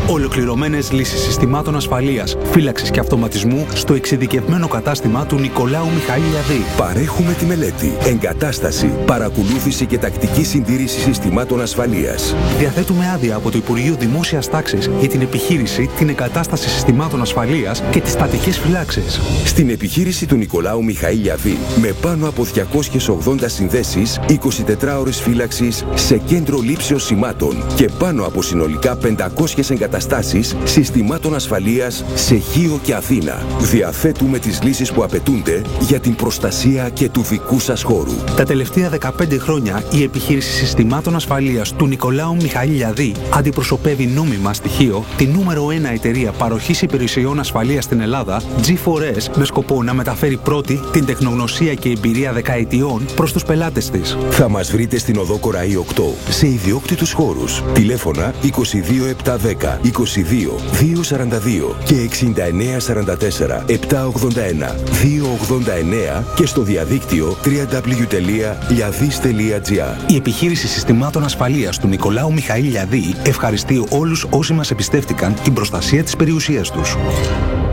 Ολοκληρωμένες λύσεις συστημάτων ασφαλείας, φύλαξης και αυτοματισμού στο εξειδικευμένο κατάστημα του Νικολάου Μιχαήλ Λιαδή. Παρέχουμε τη μελέτη, εγκατάσταση, παρακολούθηση και τακτική συντήρηση συστημάτων ασφαλείας. Διαθέτουμε άδεια από το Υπουργείο Δημόσιας Τάξης για την επιχείρηση, την εγκατάσταση συστημάτων ασφαλείας και τις στατικές φυλάξεις. Στην επιχείρηση του Νικολάου Μιχαήλ Λιαδή, με πάνω από 280 συνδέσεις, 24 ώρες φύλαξης σε κέντρο λήψεως σημάτων και πάνω από συνολικά 500 εγκαταστάσεις συστημάτων ασφαλείας σε Χίο και Αθήνα. Διαθέτουμε τις λύσεις που απαιτούνται για την προστασία και του δικού σας χώρου. Τα τελευταία 15 χρόνια η επιχείρηση συστημάτων ασφαλείας του Νικολάου Μιχαήλ Λιαδή αντιπροσωπεύει νόμιμα στοιχείο τη νούμερο 1 εταιρεία παροχής υπηρεσιών ασφαλείας στην Ελλάδα, G4S, με σκοπό να μεταφέρει πρώτη την τεχνογνωσία και εμπειρία δεκαετιών προς τους πελάτες της. Θα μας βρείτε στην οδό Κοραή 8 σε ιδιόκτητους χώρους. Τηλέφωνα 22710 22 242 και 6944 781 289 και στο διαδίκτυο www.liadis.gr. Η επιχείρηση συστημάτων ασφαλείας του Νικολάου Μιχαήλ Λιαδή ευχαριστεί όλους όσοι μας εμπιστεύτηκαν την προστασία της περιουσίας τους.